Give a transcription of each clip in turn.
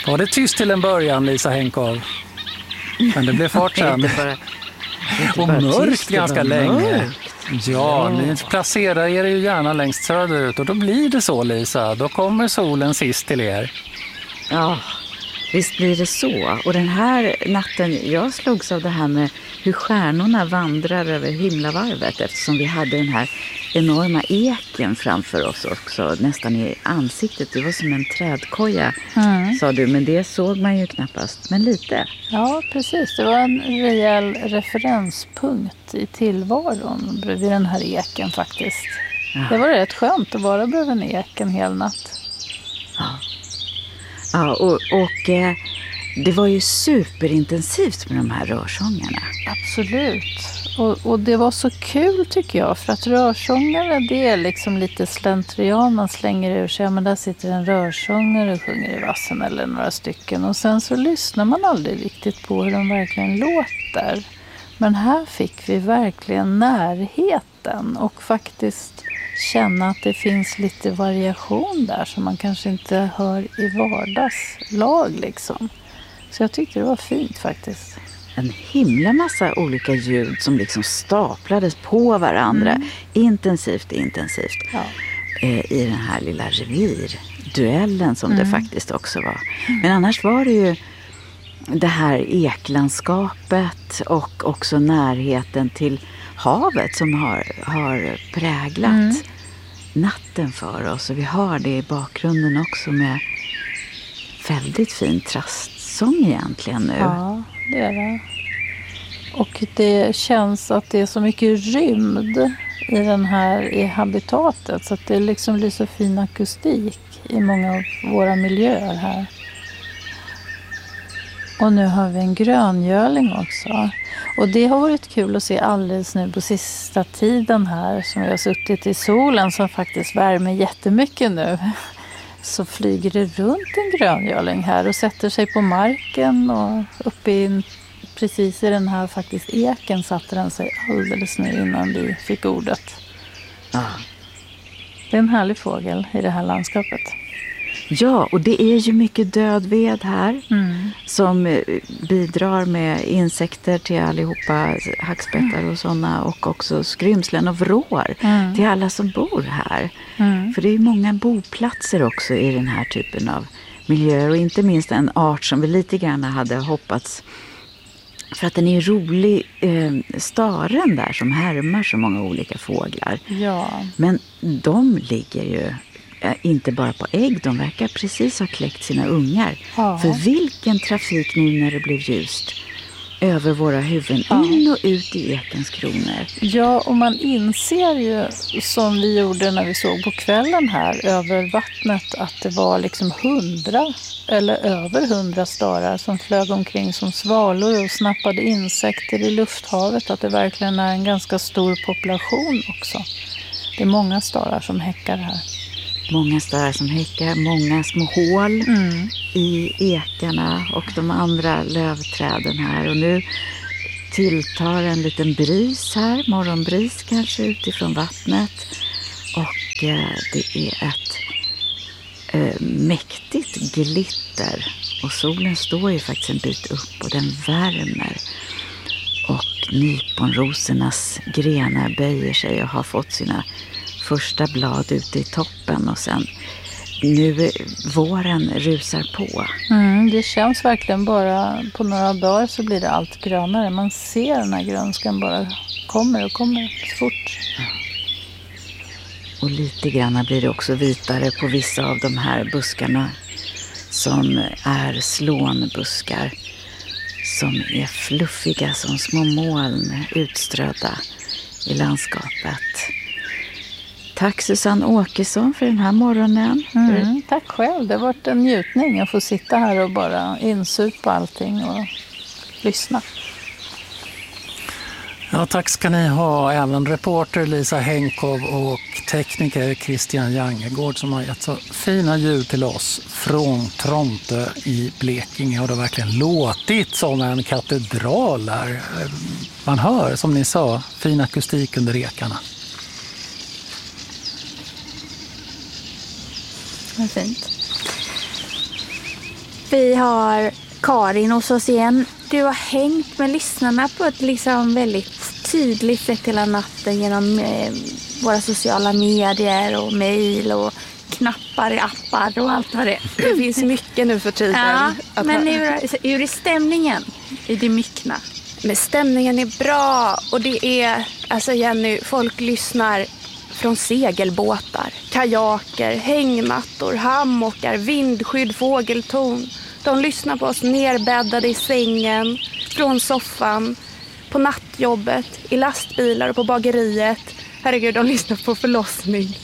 Var det tyst till en början, Lisa Henkov? Men det blev fart sen. Och mörkt ganska länge. Ja, ni placerar er ju gärna längst söderut och då blir det så, Lisa. Då kommer solen sist till er. Ja, visst blir det så. Och den här natten, jag slogs av det här med hur stjärnorna vandrar över himlavarvet, eftersom vi hade den här enorma eken framför oss också, nästan i ansiktet. Det var som en trädkoja, sa du, men det såg man ju knappast, men lite. Ja, precis. Det var en rejäl referenspunkt i tillvaron bredvid den här eken faktiskt. Ja. Det var rätt skönt att vara bredvid en ek en hel natt. Ja, och det var ju superintensivt med de här rörsångarna. Absolut. Och det var så kul tycker jag, för att rörsångare, det är liksom lite slentrian, man slänger ur sig, men där sitter en rörsångare och sjunger i vassen eller några stycken, och sen så lyssnar man aldrig riktigt på hur de verkligen låter. Men här fick vi verkligen närheten och faktiskt känna att det finns lite variation där som man kanske inte hör i vardagslag liksom. Så jag tyckte det var fint faktiskt. En himla massa olika ljud som liksom staplades på varandra. Intensivt. Ja. I den här lilla revirduellen som det faktiskt också var. Men annars var det ju det här eklandskapet och också närheten till havet som har präglat natten för oss. Och vi har det i bakgrunden också med väldigt fin trastsång egentligen nu. Ja, det är det. Och det känns att det är så mycket rymd i habitatet, så att det liksom blir så fin akustik i många av våra miljöer här. Och nu har vi en gröngöling också. Och det har varit kul att se alldeles nu på sista tiden här, som vi har suttit i solen som faktiskt värmer jättemycket nu. Så flyger det runt en gröngöling här och sätter sig på marken, och uppe precis i den här faktiskt eken satte den sig alldeles nu innan vi fick ordet. Det är en härlig fågel i det här landskapet. Ja, och det är ju mycket död ved här som bidrar med insekter till allihopa, hackspettar och sådana, och också skrymslen och vrår till alla som bor här. För det är ju många boplatser också i den här typen av miljöer, och inte minst en art som vi lite grann hade hoppats, för att den är rolig, staren där som härmar så många olika fåglar. Ja. Men de ligger ju inte bara på ägg, de verkar precis ha kläckt sina ungar. Ja. För vilken trafik nu när det blev ljust över våra huvuden, in och ut i ekens kronor. Ja, och man inser ju, som vi gjorde när vi såg på kvällen här över vattnet, att det var liksom 100 eller över 100 starar som flög omkring som svalor och snappade insekter i lufthavet, att det verkligen är en ganska stor population också. Det är många starar som häckar här. Många starar som häckar, många små hål i ekarna och de andra lövträden här. Och nu tilltar en liten bris här, morgonbris kanske utifrån vattnet. Och det är ett mäktigt glitter. Och solen står ju faktiskt en bit upp och den värmer. Och nyponrosornas grenar böjer sig och har fått sina första blad ute i toppen, och sen nu våren rusar på. Det känns verkligen, bara på några dagar så blir det allt grönare. Man ser den här grönskan bara kommer och kommer så fort. Ja. Och lite grann blir det också vitare på vissa av de här buskarna som är slånbuskar, som är fluffiga som små moln utströdda i landskapet. Tack Susanne Åkesson för den här morgonen. Tack själv, det har varit en njutning att få sitta här och bara insupa allting och lyssna. Ja, tack ska ni ha, även reporter Lisa Henkov och tekniker Christian Jangegård som har gett så fina ljud till oss från Tromtö i Blekinge. Och det har verkligen låtit som en katedral där. Man hör, som ni sa, fin akustik under ekarna. Vad fint. Vi har Karin hos oss igen. Du har hängt med lyssnarna på ett liksom väldigt tydligt sätt hela natten genom våra sociala medier och mejl och knappar i appar och allt vad det är. Det finns mycket nu för tiden. Ja, men hur är stämningen i det myckna? Men stämningen är bra och det är, alltså Jenny, folk lyssnar från segelbåtar, kajaker, hängmattor, hammockar, vindskydd, fågeltorn. De lyssnar på oss nerbäddade i sängen, från soffan, på nattjobbet, i lastbilar och på bageriet. Herregud, de lyssnar på förlossning.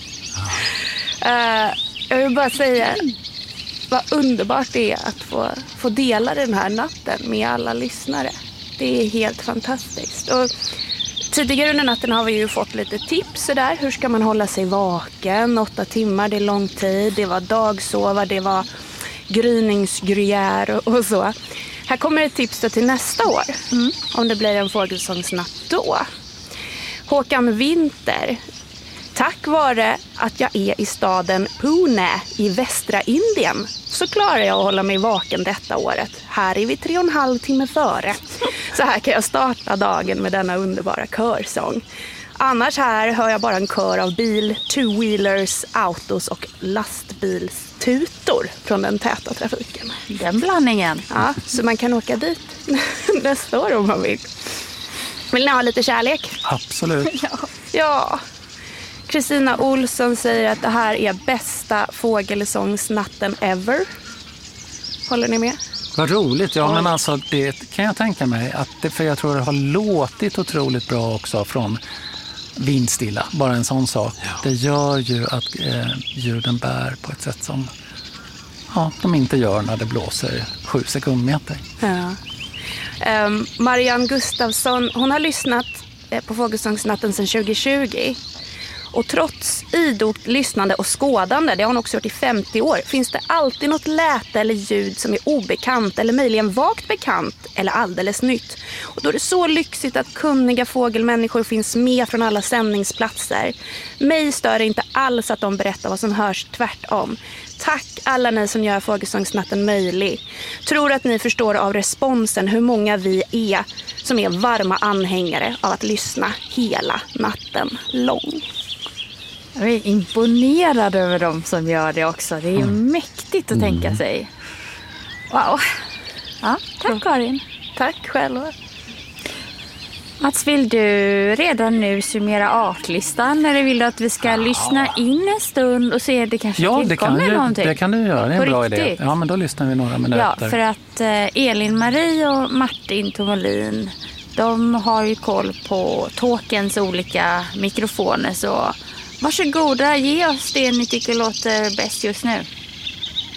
Jag vill bara säga vad underbart det är att få dela den här natten med alla lyssnare. Det är helt fantastiskt. Och tidigare under natten har vi ju fått lite tips där. Hur ska man hålla sig vaken? 8 timmar, det är lång tid. Det var dagsova, det var gryningsgruyère och så. Här kommer ett tips då till nästa år. Om det blir en fågelsångsnatt då. Håkan Winter. Tack vare att jag är i staden Pune i västra Indien så klarar jag att hålla mig vaken detta året. Här är vi 3,5 timmar före. Så här kan jag starta dagen med denna underbara körsång. Annars här hör jag bara en kör av bil, two-wheelers, autos och lastbilstutor från den täta trafiken. Den blandningen. Ja, så man kan åka dit nästa år om man vill. Vill ni ha lite kärlek? Absolut. Ja. Kristina Olsson säger att det här är bästa fågelsångsnatten ever. Håller ni med? Vad roligt. Ja, men alltså det kan jag tänka mig. För jag tror det har låtit otroligt bra också från vindstilla. Bara en sån sak. Ja. Det gör ju att ljuden bär på ett sätt som de inte gör när det blåser 7 sekundmeter. Ja. Marianne Gustafsson, hon har lyssnat på fågelsångsnatten sedan 2020. Och trots idogt lyssnande och skådande, det har hon också gjort i 50 år, finns det alltid något läte eller ljud som är obekant eller möjligen vagt bekant eller alldeles nytt. Och då är det så lyxigt att kunniga fågelmänniskor finns med från alla sändningsplatser. Mig stör det inte alls att de berättar vad som hörs, tvärtom. Tack alla ni som gör fågelsångsnatten möjlig. Tror att ni förstår av responsen hur många vi är som är varma anhängare av att lyssna hela natten lång. Jag är imponerad över dem som gör det också. Det är mäktigt att tänka sig. Wow. Ja, tack Karin. Tack själva. Mats, vill du redan nu summera artlistan eller vill du att vi ska lyssna in en stund och se det kanske tillkommer någonting? Det kan du göra, det är en bra riktigt idé. Ja, men då lyssnar vi några minuter. Ja, för att Elin-Marie och Martin Tomolin, de har ju koll på Talkens olika mikrofoner, så varsågoda, ge oss det ni tycker låter bäst just nu.